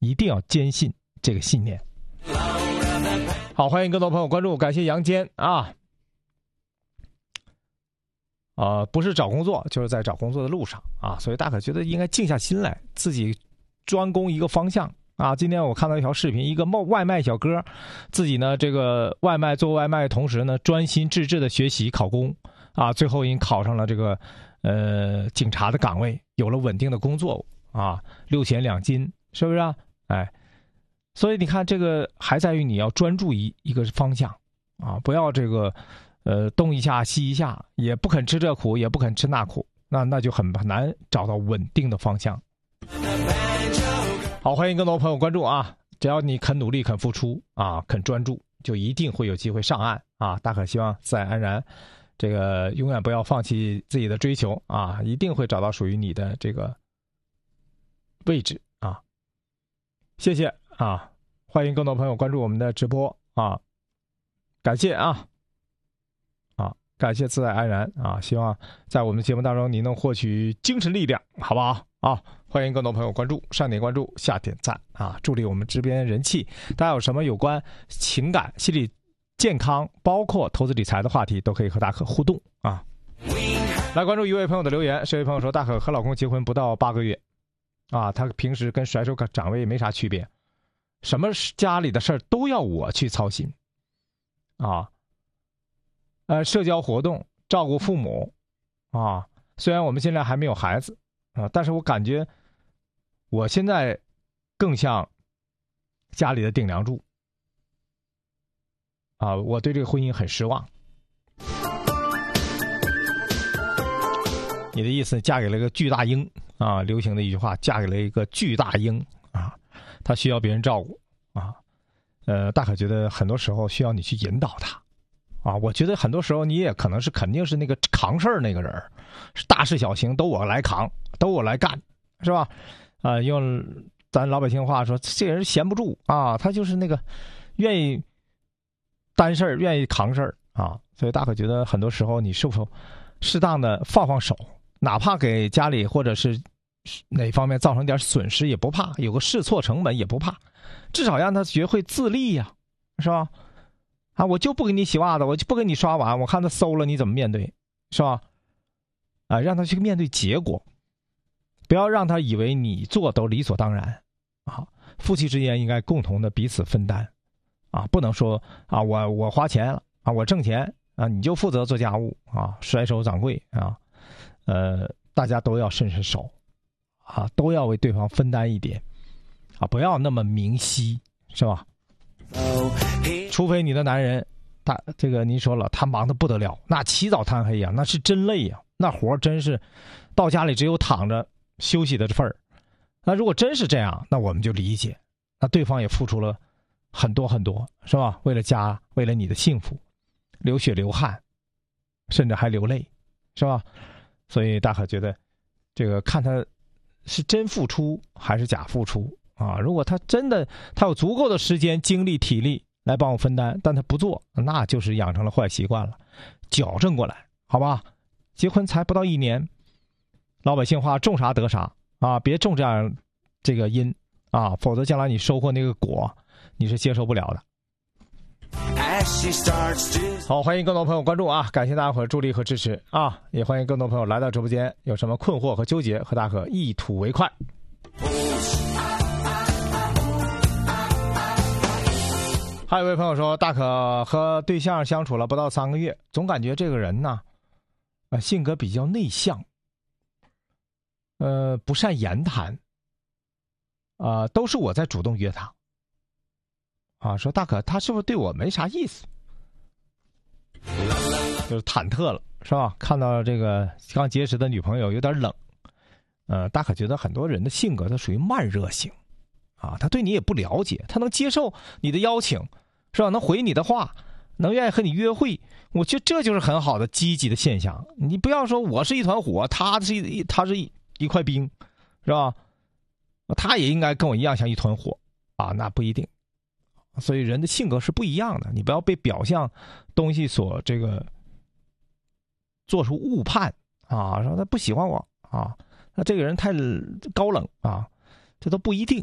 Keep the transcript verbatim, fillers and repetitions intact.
一定要坚信这个信念。好，欢迎更多朋友关注，感谢杨坚啊。呃，不是找工作，就是在找工作的路上啊，所以大可觉得应该静下心来，自己专攻一个方向啊。今天我看到一条视频，一个外卖小哥，自己呢这个外卖做外卖的同时呢，专心致志的学习考公啊，最后已经考上了这个呃警察的岗位，有了稳定的工作啊，六险两金，是不是啊？哎，所以你看，这个还在于你要专注一一个方向啊，不要这个。呃，东一下西一下，也不肯吃这苦，也不肯吃那苦，那那就很难找到稳定的方向。好，欢迎更多朋友关注啊！只要你肯努力、肯付出啊、肯专注，就一定会有机会上岸啊！大可希望自然安然，这个永远不要放弃自己的追求啊！一定会找到属于你的这个位置啊！谢谢啊！欢迎更多朋友关注我们的直播啊！感谢啊！感谢自在安然啊！希望在我们的节目当中，你能获取精神力量，好不好啊？欢迎更多朋友关注，上点关注，下点赞啊！助力我们这边人气。大家有什么有关情感、心理健康，包括投资理财的话题，都可以和大可互动啊！来关注一位朋友的留言，这位朋友说，大可和老公结婚不到八个月啊，他平时跟甩手掌柜没啥区别，什么家里的事儿都要我去操心啊。呃，社交活动，照顾父母，啊，虽然我们现在还没有孩子啊，但是我感觉我现在更像家里的顶梁柱啊，我对这个婚姻很失望。你的意思，嫁给了一个巨大鹰啊，流行的一句话，嫁给了一个巨大鹰啊，他需要别人照顾啊，呃，大可觉得很多时候需要你去引导他。啊，我觉得很多时候你也可能是肯定是那个扛事儿那个人，是大事小情都我来扛，都我来干，是吧？啊、呃，用咱老百姓话说，这人闲不住啊，他就是那个愿意担事儿，愿意扛事儿啊。所以大可觉得很多时候你是否适当的放放手，哪怕给家里或者是哪方面造成点损失也不怕，有个试错成本也不怕，至少让他学会自立呀、啊，是吧？啊，我就不给你洗袜子，我就不给你刷碗，我看他馊了你怎么面对，是吧？啊，让他去面对结果，不要让他以为你做都理所当然啊！夫妻之间应该共同的彼此分担啊，不能说啊我我花钱了啊，我挣钱啊，你就负责做家务啊，甩手掌柜啊，呃，大家都要伸伸手啊，都要为对方分担一点啊，不要那么明晰，是吧？除非你的男人，他这个您说了，他忙得不得了，那起早贪黑呀、啊，那是真累呀、啊，那活真是到家里只有躺着休息的份儿。那如果真是这样，那我们就理解，那对方也付出了很多很多，是吧？为了家，为了你的幸福，流血流汗，甚至还流泪，是吧？所以大可觉得，这个看他是真付出还是假付出。啊，如果他真的他有足够的时间、精力、体力来帮我分担，但他不做，那就是养成了坏习惯了，矫正过来，好吧？结婚才不到一年，老百姓话种啥得啥啊，别种这样这个因啊，否则将来你收获那个果，你是接受不了的。好，欢迎更多朋友关注啊！感谢大家伙的助力和支持啊！也欢迎更多朋友来到直播间，有什么困惑和纠结，和大可一吐为快。还有一位朋友说，大可和对象相处了不到三个月，总感觉这个人呢，呃，性格比较内向，呃，不善言谈，啊、呃，都是我在主动约他。啊，说大可他是不是对我没啥意思？就是忐忑了，是吧？看到这个刚结识的女朋友有点冷，呃，大可觉得很多人的性格他属于慢热型，啊，他对你也不了解，他能接受你的邀请。是吧？能回你的话，能愿意和你约会，我觉得这就是很好的积极的现象。你不要说我是一团火，他是一他是一一块冰，是吧？他也应该跟我一样像一团火啊，那不一定。所以人的性格是不一样的，你不要被表象东西所这个做出误判啊，说他不喜欢我啊，那这个人太高冷啊，这都不一定